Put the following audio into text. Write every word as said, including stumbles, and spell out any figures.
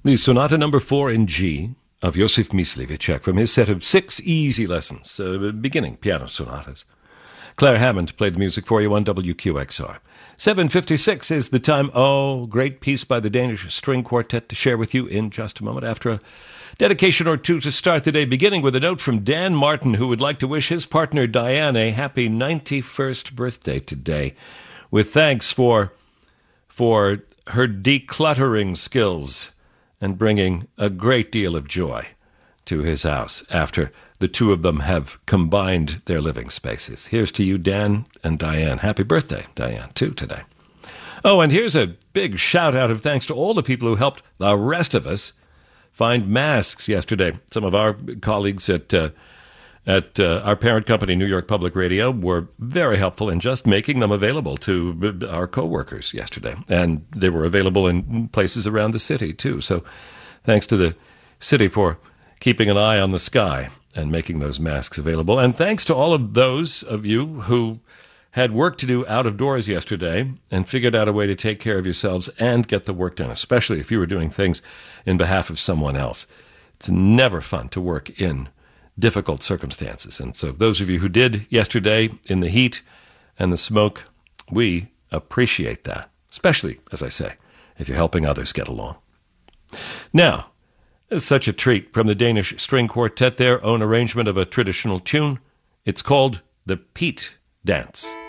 The Sonata Number Four in G of Josef Myslivicek from his set of six easy lessons, uh, beginning piano sonatas. Claire Hammond played the music for you on W Q X R. seven fifty-six is the time. Oh, great piece by the Danish String Quartet to share with you in just a moment after a dedication or two to start the day, beginning with a note from Dan Martin, who would like to wish his partner Diane a happy ninety-first birthday today, with thanks for, for her decluttering skills and bringing a great deal of joy to his house after the two of them have combined their living spaces. Here's to you, Dan and Diane. Happy birthday, Diane, too, today. Oh, and here's a big shout-out of thanks to all the people who helped the rest of us find masks yesterday. Some of our colleagues at uh, at uh, our parent company, New York Public Radio, were very helpful in just making them available to our coworkers yesterday. And they were available in places around the city, too. So thanks to the city for keeping an eye on the sky and making those masks available. And thanks to all of those of you who had work to do out of doors yesterday and figured out a way to take care of yourselves and get the work done, especially if you were doing things in behalf of someone else. It's never fun to work in difficult circumstances. And so those of you who did yesterday in the heat and the smoke, we appreciate that, especially, as I say, if you're helping others get along. Now, it's such a treat from the Danish String Quartet, their own arrangement of a traditional tune. It's called the Pete Dance.